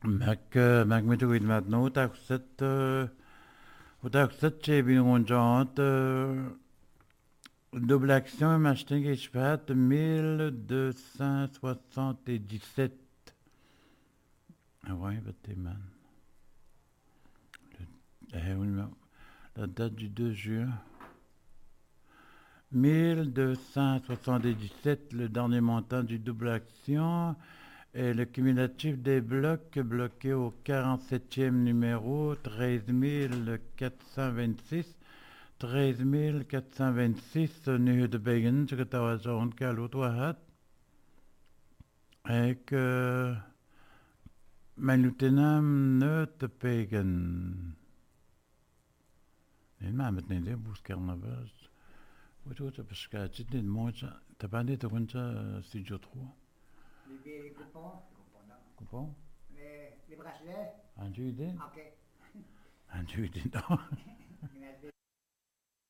Mac met goed met nou, dat zit je bij ons aan double action, machin qui je fais 1277. Ah ouais, bah man. La date du 2 juin. 1277, le dernier montant du double action. Et le cumulatif des blocs bloqués au 47e numéro, 13 426. 13 426 nu de begin, så det var sånn kalot var hatt. Ik mijn lieutenant nøt de begen. Nee, maar met niet buscar na bas. Wat wordt er beschouwd? Dit niet mooi. T'as pas dit rond studio 3. Les coupons. Coupon? Les bracelets. Un idée? Ok. Un idée, non.